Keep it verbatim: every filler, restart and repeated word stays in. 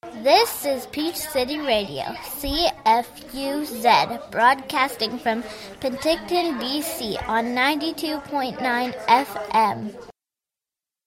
This is Peach City Radio, C F U Z, broadcasting from Penticton, B C on ninety-two point nine F M.